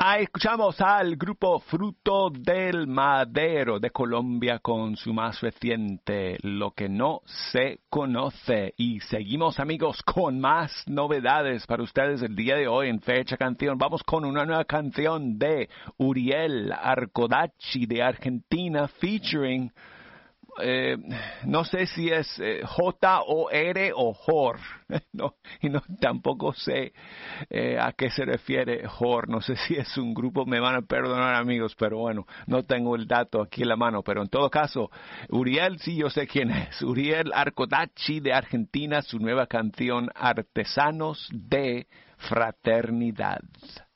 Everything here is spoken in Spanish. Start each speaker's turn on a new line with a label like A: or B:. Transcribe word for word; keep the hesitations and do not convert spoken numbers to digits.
A: Ahí escuchamos al grupo Fruto del Madero de Colombia con su más reciente Lo que no se conoce. Y seguimos, amigos, con más novedades para ustedes el día de hoy en Fecha Canción. Vamos con una nueva canción de Uriel Arcodachi de Argentina featuring... Eh, no sé si es eh, J O R o Jor, no, y no, tampoco sé eh, a qué se refiere Jor, no sé si es un grupo, me van a perdonar amigos, pero bueno, no tengo el dato aquí en la mano, pero en todo caso, Uriel sí yo sé quién es, Uriel Arcodachi de Argentina, su nueva canción Artesanos de Fraternidad.